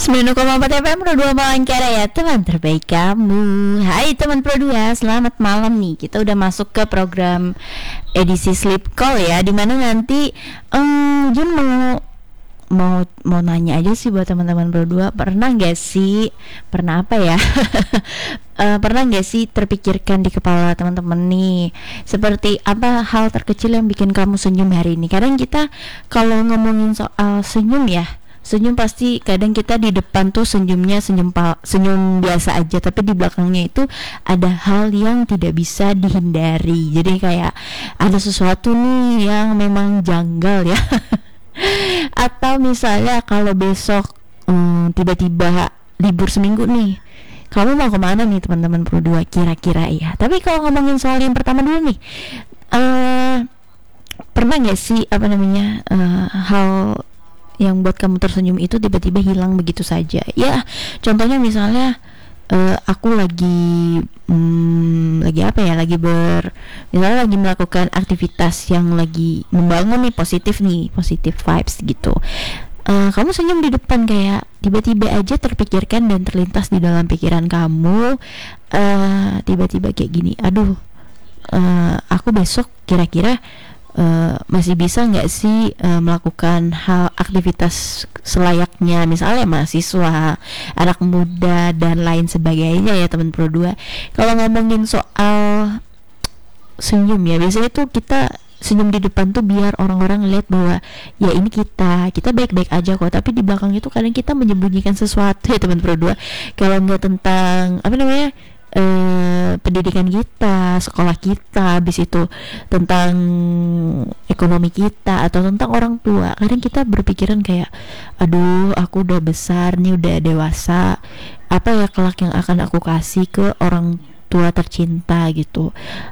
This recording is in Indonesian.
4 FM Pro 2 Palangkaraya ya teman terbaik kamu. Hai teman Pro 2, selamat malam nih. Kita udah masuk ke program edisi Sleep Call ya, dimana nanti Jun mau nanya aja sih buat teman-teman Pro 2, pernah gak sih, pernah apa ya pernah gak sih terpikirkan di kepala teman-teman nih, seperti apa hal terkecil yang bikin kamu senyum hari ini? Kadang kita kalau ngomongin soal senyum ya, senyum pasti kadang kita di depan tuh senyumnya senyum biasa aja, tapi di belakangnya itu ada hal yang tidak bisa dihindari. Jadi kayak ada sesuatu nih yang memang janggal ya. Atau misalnya kalau besok tiba-tiba libur seminggu nih, kamu mau kemana nih teman-teman Pro 2 kira-kira ya? Tapi kalau ngomongin soal yang pertama dulu nih, pernah nggak sih hal yang buat kamu tersenyum itu tiba-tiba hilang begitu saja? Ya, contohnya misalnya aku lagi misalnya lagi melakukan aktivitas yang lagi membangun nih, positif vibes gitu. Kamu senyum di depan, kayak tiba-tiba aja terpikirkan dan terlintas di dalam pikiran kamu, tiba-tiba kayak gini, aduh, aku besok kira-kira masih bisa nggak sih melakukan hal aktivitas selayaknya misalnya mahasiswa, anak muda dan lain sebagainya ya teman Pro 2. Kalau ngomongin soal senyum ya, biasanya tuh kita senyum di depan tuh biar orang-orang lihat bahwa ya ini kita baik-baik aja kok, tapi di belakang itu kadang kita menyembunyikan sesuatu ya teman Pro 2. Kalau nggak tentang pendidikan kita, sekolah kita, habis itu tentang ekonomi kita atau tentang orang tua, kadang kita berpikiran kayak, aduh aku udah besar nih, udah dewasa, apa ya kelak yang akan aku kasih ke orang tua tercinta gitu.